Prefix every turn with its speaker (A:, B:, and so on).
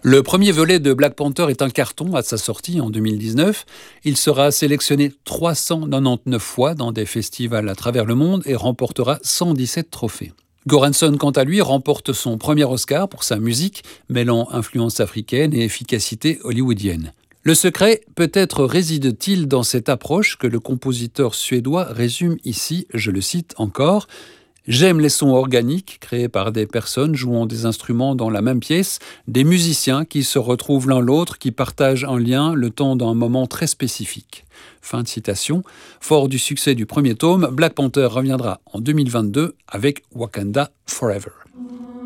A: Le premier volet de Black Panther est un carton à sa sortie en 2019. Il sera sélectionné 399 fois dans des festivals à travers le monde et remportera 117 trophées. Göransson, quant à lui, remporte son premier Oscar pour sa musique, mêlant influence africaine et efficacité hollywoodienne. Le secret, peut-être réside-t-il dans cette approche que le compositeur suédois résume ici, je le cite encore: « J'aime les sons organiques créés par des personnes jouant des instruments dans la même pièce, des musiciens qui se retrouvent l'un l'autre, qui partagent un lien le temps d'un moment très spécifique. » Fin de citation. Fort du succès du premier tome, Black Panther reviendra en 2022 avec Wakanda Forever.